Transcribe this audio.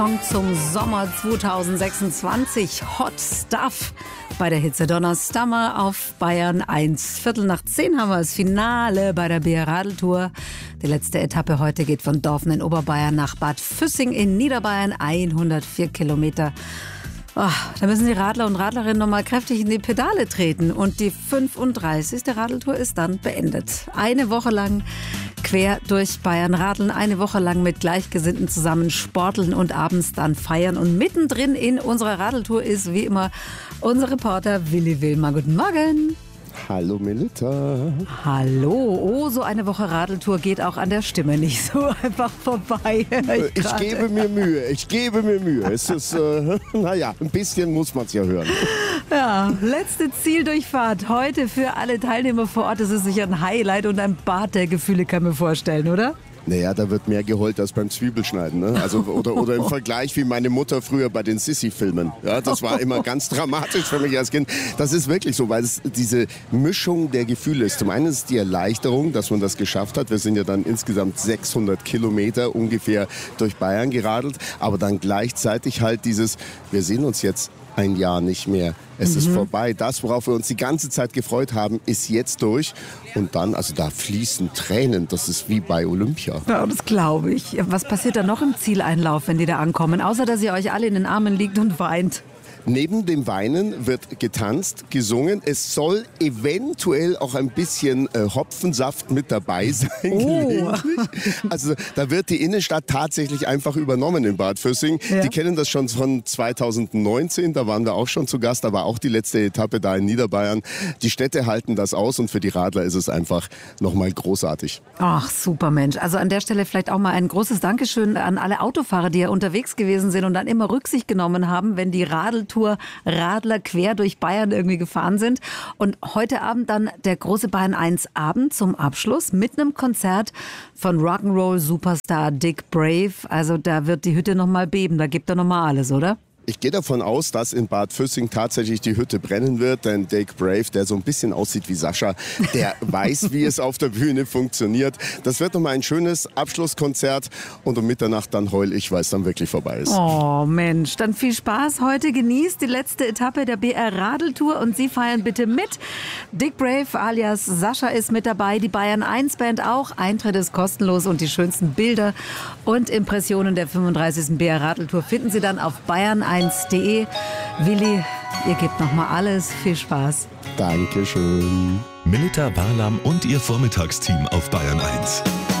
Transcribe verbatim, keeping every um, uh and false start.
Zum Sommer zweitausendsechsundzwanzig. Hot Stuff bei der Hitze Donnerstammer auf Bayern eins. Viertel nach zehn haben wir das Finale bei der B R-Radeltour. Die letzte Etappe heute geht von Dorfen in Oberbayern nach Bad Füssing in Niederbayern. hundertvier Kilometer. Oh, da müssen die Radler und Radlerinnen nochmal kräftig in die Pedale treten. Und die fünfunddreißigste Radeltour ist dann beendet. Eine Woche lang quer durch Bayern radeln, eine Woche lang mit Gleichgesinnten zusammen sporteln und abends dann feiern. Und mittendrin in unserer Radeltour ist wie immer unser Reporter Willi Wilmer. Guten Morgen. Hallo Melita. Hallo. Oh, so eine Woche Radeltour geht auch an der Stimme nicht so einfach vorbei. Ich, ich gebe mir Mühe, ich gebe mir Mühe. Es ist, äh, naja, ein bisschen muss man es ja hören. Ja, letzte Zieldurchfahrt heute für alle Teilnehmer vor Ort. Das ist sicher ein Highlight und ein Bad der Gefühle, kann man vorstellen, oder? Naja, da wird mehr geheult als beim Zwiebelschneiden. Ne? Also, oder, oder im Vergleich wie meine Mutter früher bei den Sissi-Filmen. Ja, das war immer ganz dramatisch für mich als Kind. Das ist wirklich so, weil es diese Mischung der Gefühle ist. Zum einen ist es die Erleichterung, dass man das geschafft hat. Wir sind ja dann insgesamt sechshundert Kilometer ungefähr durch Bayern geradelt. Aber dann gleichzeitig halt dieses, wir sehen uns jetzt ein Jahr nicht mehr. Es mhm. ist vorbei. Das, worauf wir uns die ganze Zeit gefreut haben, ist jetzt durch. Und dann, also da fließen Tränen. Das ist wie bei Olympia. Ja, das glaube ich. Was passiert da noch im Zieleinlauf, wenn die da ankommen? Außer, dass ihr euch alle in den Armen liegt und weint. Neben dem Weinen wird getanzt, gesungen. Es soll eventuell auch ein bisschen äh, Hopfensaft mit dabei sein. Oh. Also da wird die Innenstadt tatsächlich einfach übernommen in Bad Füssing. Ja. Die kennen das schon von zweitausendneunzehn, da waren wir auch schon zu Gast. Da war auch die letzte Etappe da in Niederbayern. Die Städte halten das aus und für die Radler ist es einfach nochmal großartig. Ach, super Mensch. Also an der Stelle vielleicht auch mal ein großes Dankeschön an alle Autofahrer, die ja unterwegs gewesen sind und dann immer Rücksicht genommen haben, wenn die Radl Radler quer durch Bayern irgendwie gefahren sind. Und heute Abend dann der große Bayern eins Abend zum Abschluss mit einem Konzert von Rock'n'Roll Superstar Dick Brave. Also da wird die Hütte nochmal beben, da gibt er nochmal alles, oder? Ich gehe davon aus, dass in Bad Füssing tatsächlich die Hütte brennen wird, denn Dick Brave, der so ein bisschen aussieht wie Sascha, der weiß, wie es auf der Bühne funktioniert. Das wird nochmal ein schönes Abschlusskonzert und um Mitternacht dann heul ich, weil es dann wirklich vorbei ist. Oh Mensch, dann viel Spaß heute. Genießt die letzte Etappe der B R-Radeltour und Sie feiern bitte mit. Dick Brave alias Sascha ist mit dabei, die Bayern eins Band auch. Eintritt ist kostenlos und die schönsten Bilder und Impressionen der fünfunddreißigsten B R-Radeltour finden Sie dann auf bayern eins punkt de. Willi, ihr gebt nochmal alles. Viel Spaß. Dankeschön. Melita Barlam und ihr Vormittagsteam auf Bayern eins.